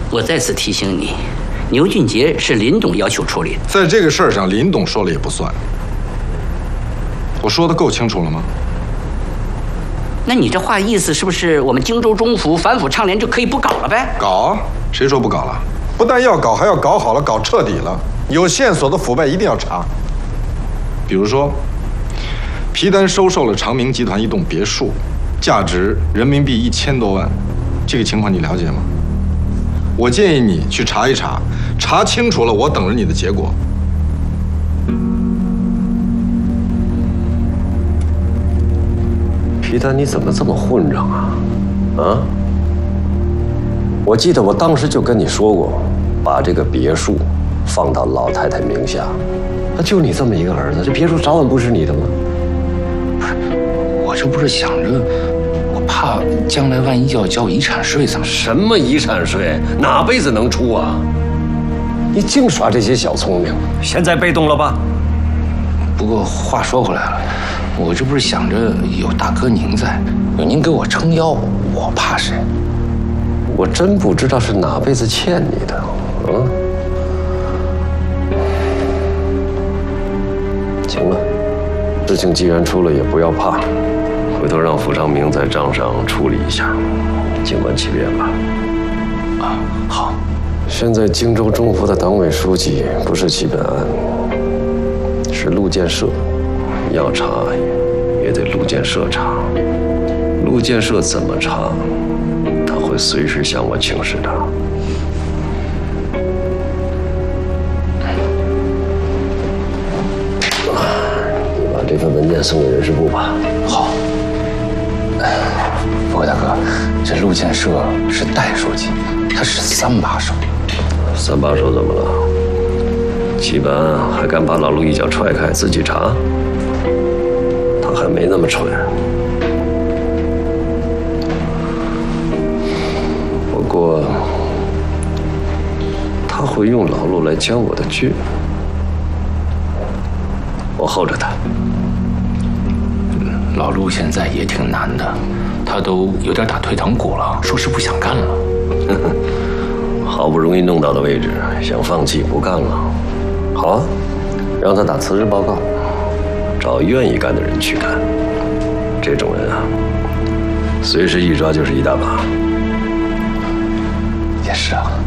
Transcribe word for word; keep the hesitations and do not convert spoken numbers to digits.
我再次提醒你，牛俊杰是林董要求处理的。 在这个事儿上，林董说了也不算。我说的够清楚了吗？ 那你这话意思是不是我们荆州中府反腐倡廉就可以不搞了呗？ 搞啊！谁说不搞了？不但要搞，还要搞好了，搞彻底了。有线索的腐败一定要查。比如说，皮丹收受了长明集团一栋别墅，价值人民币一千多万，这个情况你了解吗？我建议你去查一查，查清楚了，我等着你的结果。 皮丹，你怎么这么混账啊？啊！我记得我当时就跟你说过，把这个别墅放到老太太名下。那就你这么一个儿子，这别墅早晚不是你的吗？ 不是，我这不是想着，我怕将来万一要交遗产税怎么？ 什么遗产税？哪辈子能出啊？你净耍这些小聪明，现在被动了吧？ 不过话说回来了，我这不是想着有大哥您在，有您给我撑腰，我怕谁？ 我真不知道是哪辈子欠你的，嗯。行了，事情既然出了，也不要怕，回头让傅长明在账上处理一下，静观其变吧。 啊，好。 现在荆州中府的党委书记不是齐本安，是陆建设，要查也得陆建设查。陆建设怎么查，他会随时向我请示的。你把这份文件送给人事部吧。 好。不过大哥，这陆建设是代书记，他是三把手。 三把手怎么了？齐本安还敢把老陆一脚踹开自己查？他还没那么蠢。不过他会用老陆来教我的剧，我候着他。 老陆现在也挺难的，他都有点打退堂鼓了，说是不想干了。 好不容易弄到的位置，想放弃不干了。好啊，让他打辞职报告，找愿意干的人去干。这种人啊，随时一抓就是一大把。 也是啊。